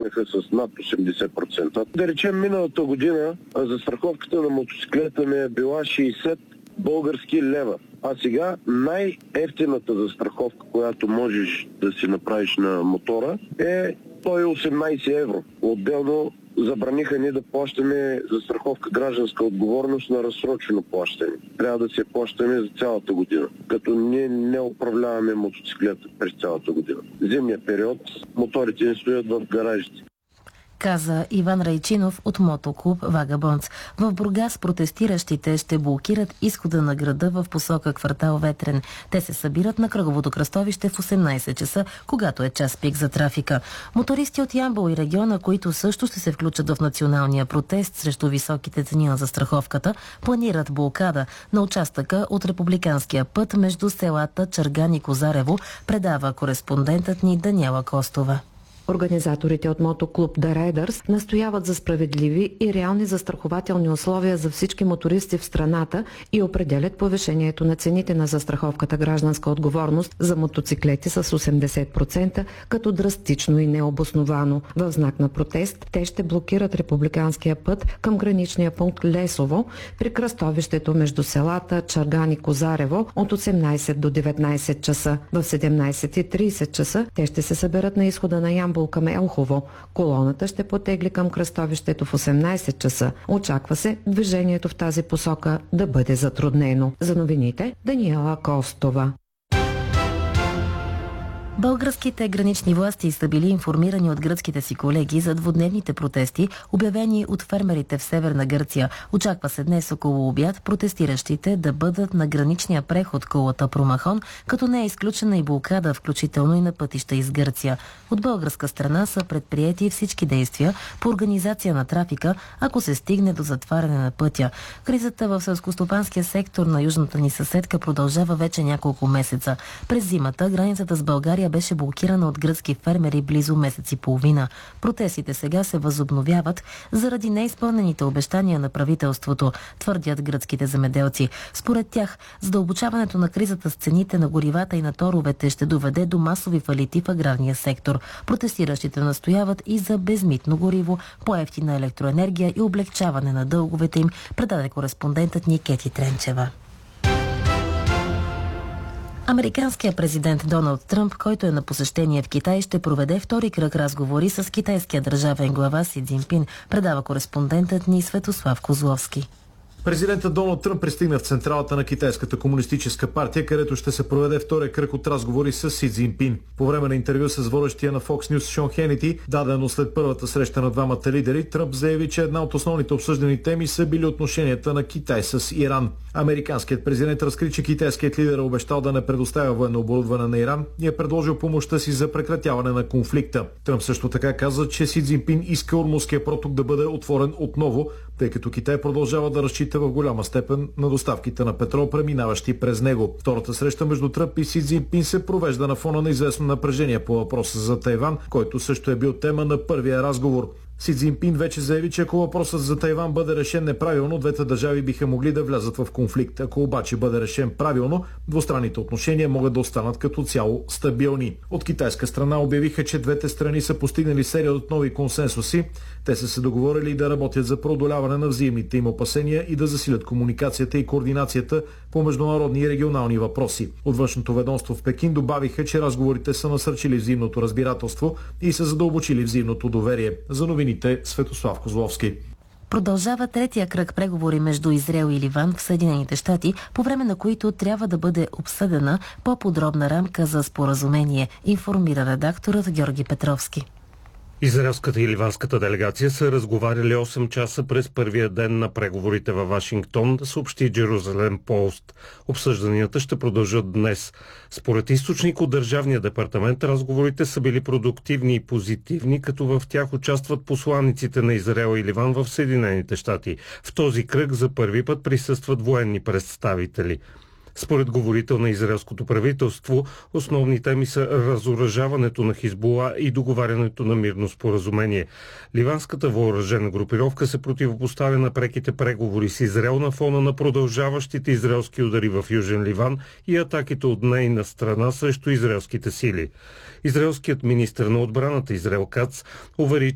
намаляха с над 80%. Да речем, миналата година застраховката на мотоциклета ми е била 60 български лева. А сега най-евтината застраховка, която можеш да си направиш на мотора, е 118 евро. Отделно забраниха ни да плащаме застраховка гражданска отговорност на разсрочено плащане. Трябва да се плащаме за цялата година, като ние не управляваме мотоциклета през цялата година. Зимния период моторите ни стоят в гаражите. Каза Иван Райчинов от мотоклуб Вагабондс. В Бургас протестиращите ще блокират изхода на града в посока квартал Ветрен. Те се събират на кръговото кръстовище в 18 часа, когато е час пик за трафика. Мотористи от Ямбол и региона, които също ще се включат в националния протест срещу високите цени на застраховката, планират блокада на участъка от републиканския път между селата Чарган и Козарево, предава кореспондентът ни Даниела Костова. Организаторите от мотоклуб The Riders настояват за справедливи и реални застрахователни условия за всички мотористи в страната и определят повишението на цените на застраховката гражданска отговорност за мотоциклети с 80%, като драстично и необосновано. В знак на протест те ще блокират републиканския път към граничния пункт Лесово при кръстовището между селата Чарган и Козарево от 18 до 19 часа. В 17:30 часа те ще се съберат на изхода на Ямбол към Елхово. Колоната ще потегли към кръстовището в 18 часа. Очаква се движението в тази посока да бъде затруднено. За новините Даниела Костова. Българските гранични власти са били информирани от гръцките си колеги за двудневните протести, обявени от фермерите в Северна Гърция. Очаква се днес около обяд протестиращите да бъдат на граничния преход Кулата Промахон, като не е изключена и блокада, включително и на пътища из Гърция. От българска страна са предприети всички действия по организация на трафика, ако се стигне до затваряне на пътя. Кризата в селскостопанския сектор на южната ни съседка продължава вече няколко месеца. През зимата границата с България беше блокирана от гръцки фермери близо месец и половина. Протестите сега се възобновяват заради неизпълнените обещания на правителството, твърдят гръцките земеделци. Според тях, задълбочаването на кризата с цените на горивата и на торовете ще доведе до масови фалити в аграрния сектор. Протестиращите настояват и за безмитно гориво, по-евтина електроенергия и облегчаване на дълговете им, предаде кореспондентът ни Кети Тренчева. Американският президент Доналд Тръмп, който е на посещение в Китай, ще проведе втори кръг разговори с китайския държавен глава Си Цзинпин, предава кореспондентът ни Светослав Козловски. Президентът Доналд Тръмп пристигна в централата на Китайската комунистическа партия, където ще се проведе втория кръг от разговори с Си Цзинпин. По време на интервю с водещия на Fox News Шон Хенити, дадено след първата среща на двамата лидери, Тръмп заяви, че една от основните обсъждани теми са били отношенията на Китай с Иран. Американският президент разкри, че китайският лидер е обещал да не предоставя военно оборудване на Иран и е предложил помощта си за прекратяване на конфликта. Тръмп също така каза, че Си Цзинпин иска Ормузския проток да бъде отворен отново, тъй като Китай продължава да разчита в голяма степен на доставките на петрол, преминаващи през него. Втората среща между Тръмп и Си Цзинпин се провежда на фона на известно напрежение по въпроса за Тайван, който също е бил тема на първия разговор. Си Цзинпин вече заяви, че ако въпросът за Тайван бъде решен неправилно, двете държави биха могли да влязат в конфликт. Ако обаче бъде решен правилно, двустранните отношения могат да останат като цяло стабилни. От китайска страна обявиха, че двете страни са постигнали серия от нови консенсуси. Те са се договорили да работят за преодоляване на взаимните им опасения и да засилят комуникацията и координацията по международни и регионални въпроси. От външното ведомство в Пекин добавиха, че разговорите са насърчили взаимното разбирателство и са задълбочили взаимното доверие. За новините Светослав Козловски. Продължава третия кръг преговори между Израел и Ливан в Съединените щати, по време на които трябва да бъде обсъдена по-подробна рамка за споразумение, информира редакторът Георги Петровски. Израелската и ливанската делегация са разговаряли 8 часа през първия ден на преговорите във Вашингтон, съобщи Джерузалем Пост. Обсъжданията ще продължат днес. Според източник от Държавния департамент, разговорите са били продуктивни и позитивни, като в тях участват посланиците на Израел и Ливан в Съединените щати. В този кръг за първи път присъстват военни представители. Според говорител на израелското правителство, основни теми са разоръжаването на Хизбула и договарянето на мирно споразумение. Ливанската въоръжена групировка се противопоставя на преките преговори с Израел на фона на продължаващите израелски удари в Южен Ливан и атаките от нейна страна срещу израелските сили. Израелският министър на отбраната Израел Кац увери,